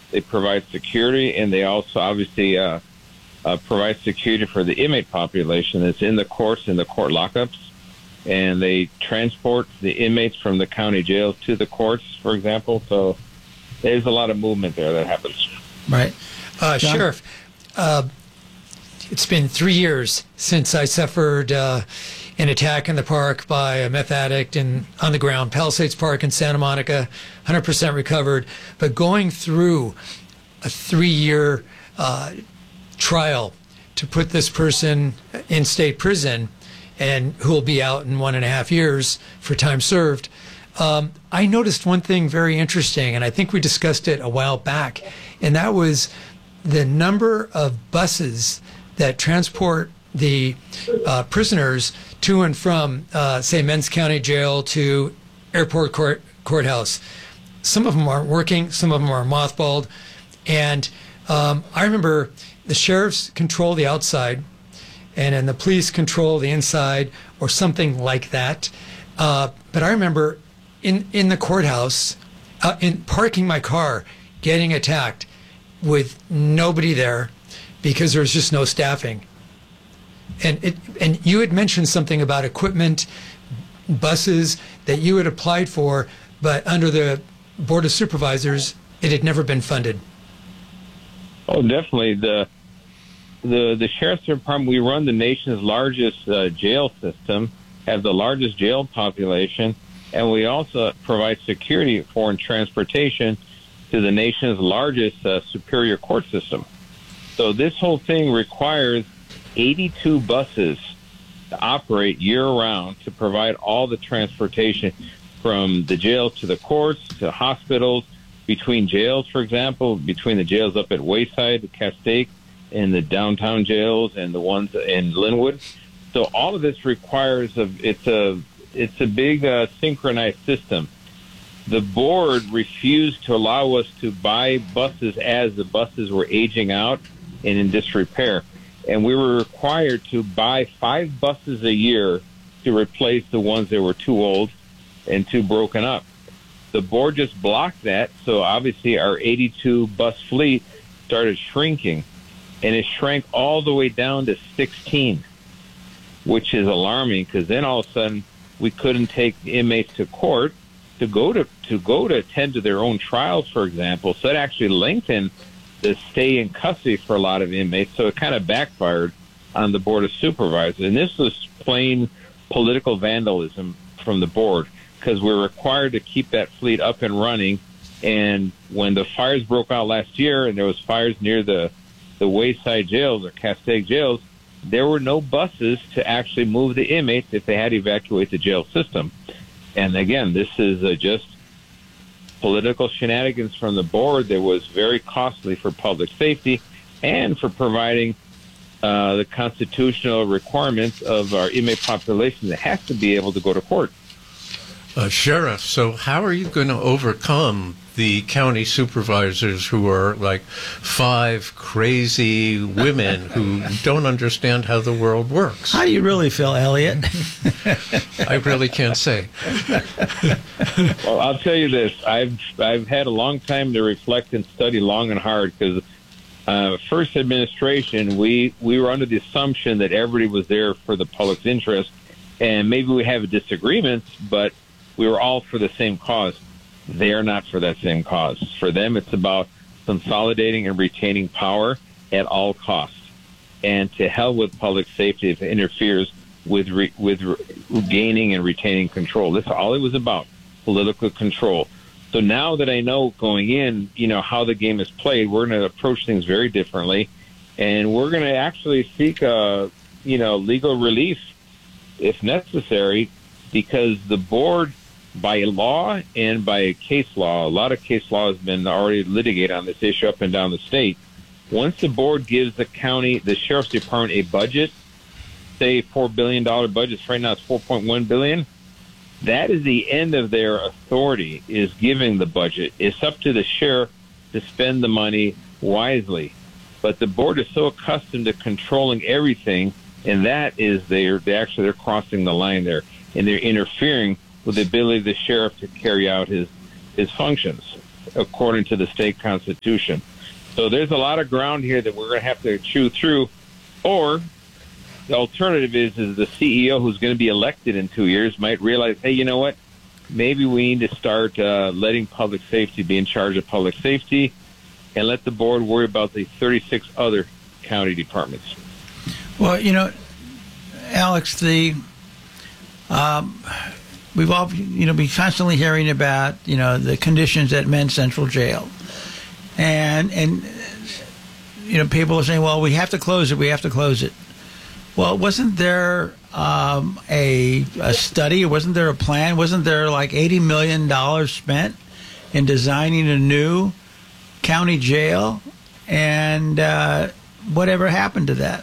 They provide security, and they also obviously provide security for the inmate population that's in the courts, in the court lockups. And they transport the inmates from the county jails to the courts, for example. So there's a lot of movement there that happens. Right. Sheriff, it's been 3 years since I suffered an attack in the park by a meth addict on the ground, Palisades Park in Santa Monica, 100% recovered. But going through a 3-year trial to put this person in state prison, and who will be out in 1.5 years for time served, I noticed one thing very interesting, and I think we discussed it a while back, and that was the number of buses that transport the prisoners to and from, say, Men's County Jail to Airport Courthouse. Some of them aren't working, some of them are mothballed, and I remember the sheriffs control the outside, and then the police control the inside, or something like that. But I remember in the courthouse, in parking my car, getting attacked with nobody there because there was just no staffing. And you had mentioned something about equipment, buses that you had applied for, but under the Board of Supervisors, it had never been funded. Oh, definitely. The Sheriff's Department, we run the nation's largest jail system, have the largest jail population, and we also provide security for and transportation to the nation's largest superior court system. So this whole thing requires 82 buses to operate year-round to provide all the transportation from the jails to the courts, to hospitals, between jails, for example, between the jails up at Wayside, Castaic, and the downtown jails and the ones in Linwood. So all of this requires it's a big synchronized system. The board refused to allow us to buy buses as the buses were aging out and in disrepair. And we were required to buy 5 buses a year to replace the ones that were too old and too broken up. The board just blocked that, so obviously our 82 bus fleet started shrinking. And it shrank all the way down to 16, which is alarming, because then all of a sudden we couldn't take the inmates to court to go to attend to their own trials, for example. So it actually lengthened the stay in custody for a lot of inmates. So it kind of backfired on the Board of Supervisors. And this was plain political vandalism from the board, because we're required to keep that fleet up and running. And when the fires broke out last year, and there was fires near the Wayside jails or Castaic jails, there were no buses to actually move the inmates if they had to evacuate the jail system. And again, this is just political shenanigans from the board that was very costly for public safety and for providing the constitutional requirements of our inmate population that has to be able to go to court. Sheriff, so how are you going to overcome the county supervisors who are like 5 crazy women who don't understand how the world works? How do you really feel, Elliot? I really can't say. Well, I'll tell you this. I've had a long time to reflect and study long and hard, because first administration, we were under the assumption that everybody was there for the public's interest, and maybe we have disagreements, but we were all for the same cause. They are not for that same cause. For them, it's about consolidating and retaining power at all costs. And to hell with public safety if it interferes with gaining and retaining control. That's all it was about, political control. So now that I know going in, how the game is played, we're going to approach things very differently. And we're going to actually seek, legal relief if necessary, because the board, by law and by case law, a lot of case law has been already litigated on this issue up and down the state. Once the board gives the county, the sheriff's department, a budget, say $4 billion budget, right now it's $4.1 billion, that is the end of their authority, is giving the budget. It's up to the sheriff to spend the money wisely. But the board is so accustomed to controlling everything, and that is they're crossing the line there, and they're interfering with the ability of the sheriff to carry out his functions. according to the state constitution. So there's a lot of ground here that we're going to have to chew through. Or the alternative is the CEO who's going to be elected in 2 years might realize, hey, you know what? Maybe we need to start letting public safety be in charge of public safety and let the board worry about the 36 other county departments. Well, Alex, we've all, been constantly hearing about, the conditions at Men's Central Jail. And people are saying, well, we have to close it. Well, wasn't there a study? Wasn't there a plan? Wasn't there like $80 million spent in designing a new county jail? And whatever happened to that?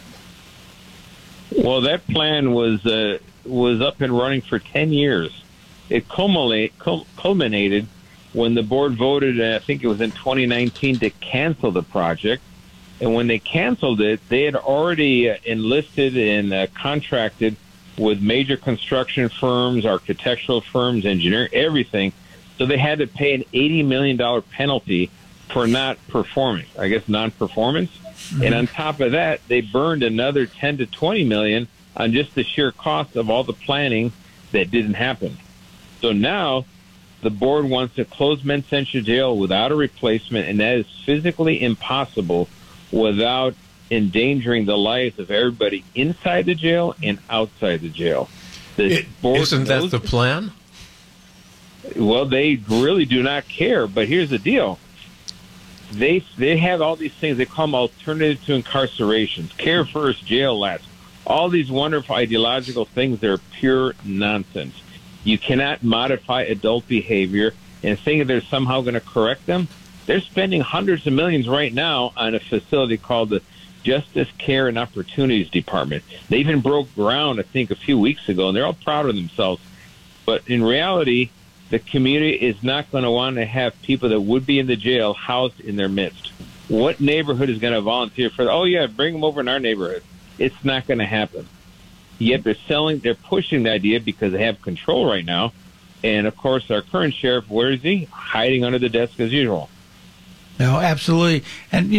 Well, that plan was up and running for 10 years. It culminated when the board voted, I think it was in 2019, to cancel the project. And when they canceled it, they had already enlisted and contracted with major construction firms, architectural firms, engineering, everything. So they had to pay an $80 million penalty for not performing, I guess non-performance. Mm-hmm. And on top of that, they burned another 10 to 20 million on just the sheer cost of all the planning that didn't happen. So now the board wants to close Men's Central Jail without a replacement, and that is physically impossible without endangering the lives of everybody inside the jail and outside the jail. Isn't that the plan? Well, they really do not care. But here's the deal. They have all these things. They call them alternative to incarceration, care first, jail last. All these wonderful ideological things that are pure nonsense. You cannot modify adult behavior and think that they're somehow going to correct them. They're spending hundreds of millions right now on a facility called the Justice Care and Opportunities Department. They even broke ground, I think, a few weeks ago, and they're all proud of themselves. But in reality, the community is not going to want to have people that would be in the jail housed in their midst. What neighborhood is going to volunteer for, oh, yeah, bring them over in our neighborhood? It's not going to happen. Yet they're pushing the idea because they have control right now. And, of course, our current sheriff, where is he? Hiding under the desk as usual. No, absolutely. And,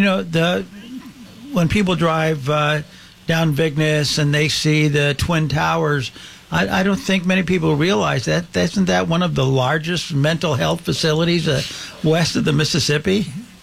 when people drive down Vignes and they see the Twin Towers, I don't think many people realize that. Isn't that one of the largest mental health facilities west of the Mississippi?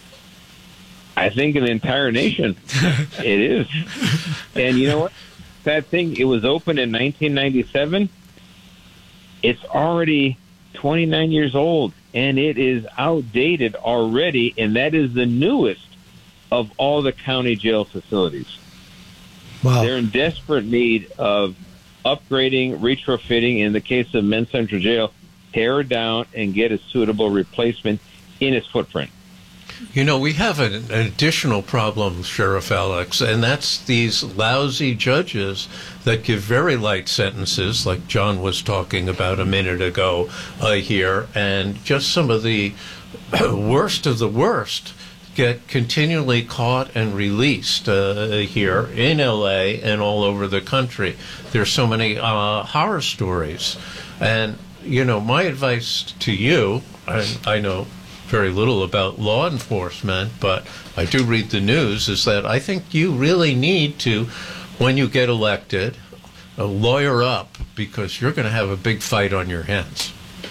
I think in the entire nation, it is. And you know what? That thing, it was opened in 1997. It's already 29 years old, and it is outdated already, and that is the newest of all the county jail facilities. Wow. They're in desperate need of upgrading, retrofitting. In the case of Men's Central Jail, tear it down and get a suitable replacement in its footprint. We have an additional problem, Sheriff Alex, and that's these lousy judges that give very light sentences, like John was talking about a minute ago here, and just some of the worst of the worst get continually caught and released here in L.A. and all over the country. There's so many horror stories. And, my advice to you, and I know very little about law enforcement, but I do read the news, is that I think you really need to, when you get elected, lawyer up, because you're going to have a big fight on your hands.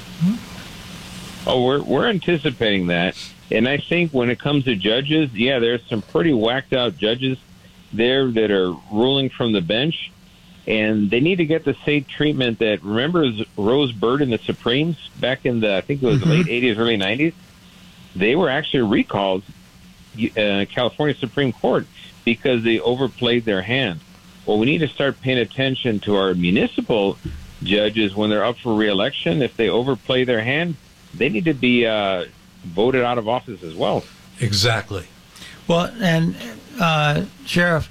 Oh, we're anticipating that. And I think when it comes to judges, yeah, there's some pretty whacked out judges there that are ruling from the bench, and they need to get the same treatment that, remember Rose Bird in the Supremes back in I think it was the late 80s, early 90s? They were actually recalled California Supreme Court because they overplayed their hand. Well, we need to start paying attention to our municipal judges when they're up for re-election. If they overplay their hand, they need to be voted out of office as well. Exactly. Well, and Sheriff,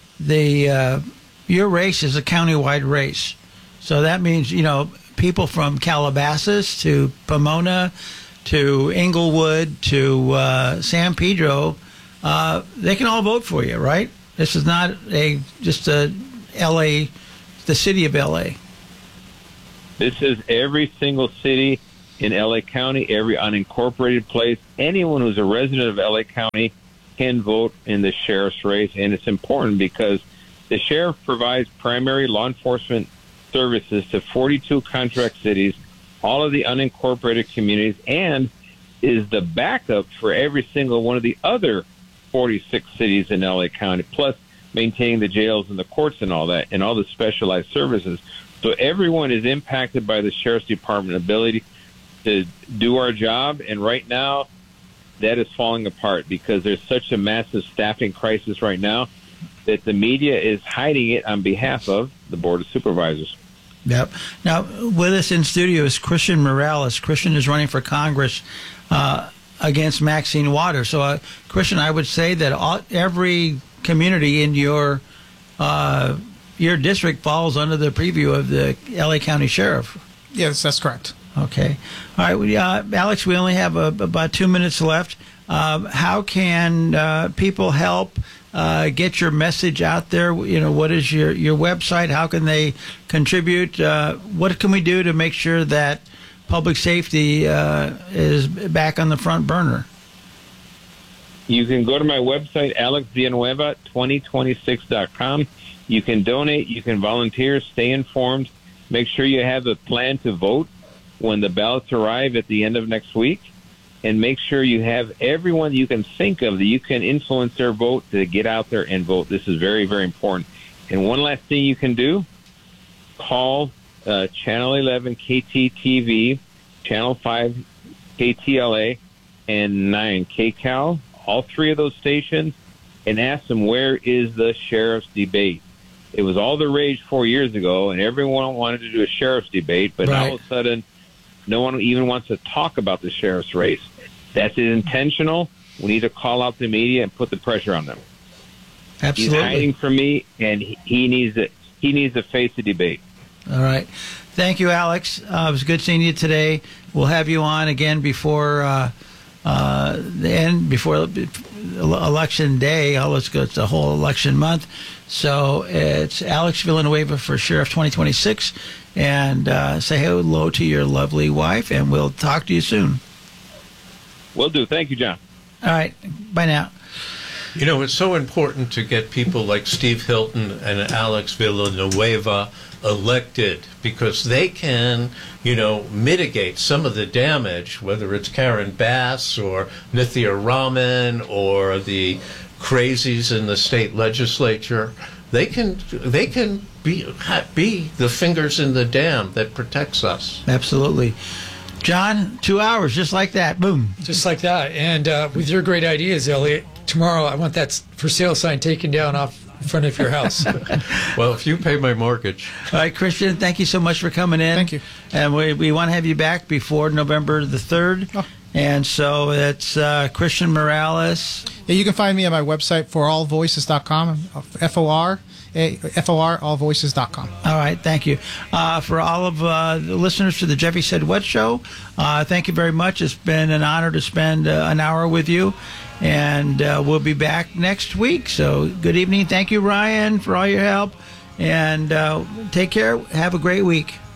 your race is a countywide race. So that means, people from Calabasas to Pomona to Inglewood to San Pedro, they can all vote for you, right? This is not just the city of LA. This is every single city in LA County, every unincorporated place. Anyone who's a resident of LA County can vote in the sheriff's race, and it's important because the sheriff provides primary law enforcement services to 42 contract cities, all of the unincorporated communities, and is the backup for every single one of the other 46 cities in LA County, plus maintaining the jails and the courts and all that, and all the specialized services. So everyone is impacted by the Sheriff's Department ability to do our job, and right now that is falling apart because there's such a massive staffing crisis right now that the media is hiding it on behalf of the Board of Supervisors. Yep. Now, with us in studio is Christian Morales. Christian is running for Congress against Maxine Waters. So, Christian, I would say that every community in your district falls under the preview of the LA County Sheriff. Yes, that's correct. Okay. All right. Alex, we only have about 2 minutes left. How can people help get your message out there? What is your website? How can they contribute? What can we do to make sure that public safety is back on the front burner? You can go to my website, alexvillanueva2026.com. You can donate. You can volunteer. Stay informed. Make sure you have a plan to vote when the ballots arrive at the end of next week. And make sure you have everyone you can think of that you can influence their vote to get out there and vote. This is very, very important. And one last thing you can do, call Channel 11 KTTV, Channel 5 KTLA, and 9 KCAL, all three of those stations, and ask them, where is the sheriff's debate? It was all the rage 4 years ago, and everyone wanted to do a sheriff's debate, but right. All of a sudden, no one even wants to talk about the sheriff's race. That's intentional. We need to call out the media and put the pressure on them. Absolutely. He's hiding from me, and he needs to face the debate. All right. Thank you, Alex. It was good seeing you today. We'll have you on again before before election day. It's the whole election month. So it's Alex Villanueva for Sheriff 2026. And say hello to your lovely wife, and we'll talk to you soon. Will do. Thank you, John. All right. Bye now. It's so important to get people like Steve Hilton and Alex Villanueva elected because they can, mitigate some of the damage, whether it's Karen Bass or Nithya Raman or the crazies in the state legislature. They can be the fingers in the dam that protects us. Absolutely. John, 2 hours, just like that. Boom. Just like that. And with your great ideas, Elliot, tomorrow I want that for sale sign taken down off in front of your house. Well, if you pay my mortgage. All right, Christian, thank you so much for coming in. Thank you. And we want to have you back before November the 3rd. Oh. And so it's Christian Morales. Yeah, you can find me at my website, forallvoices.com, FOR, allvoices.com. All right, thank you. For all of the listeners to the Jeffy Said What show, thank you very much. It's been an honor to spend an hour with you, and we'll be back next week. So good evening. Thank you, Ryan, for all your help, and take care. Have a great week.